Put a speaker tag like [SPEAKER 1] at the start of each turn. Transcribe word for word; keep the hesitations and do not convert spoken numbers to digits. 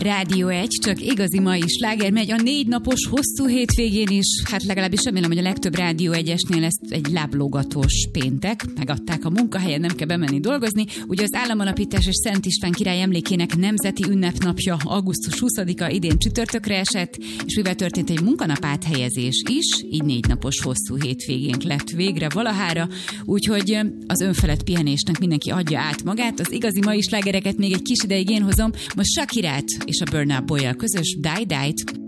[SPEAKER 1] Rádió egy, csak igazi mai sláger megy a négy napos hosszú hétvégén is. Hát legalábbis remélem, hogy a legtöbb Rádió egyesnél lesz egy láblógatós péntek. Megadták a munkahelyen, nem kell bemenni dolgozni. Ugye az államalapítás és Szent István király emlékének nemzeti ünnepnapja augusztus huszadika idén csütörtökre esett, és mivel történt egy munkanap áthelyezés is, így négy napos hosszú hétvégénk lett végre valahára, úgyhogy az önfelett pihenésnek mindenki adja át magát. Az igazi mai slágereket még egy kis ideig én hozom, most Shakirát és a Burna Boy-jal közös Die Die-t.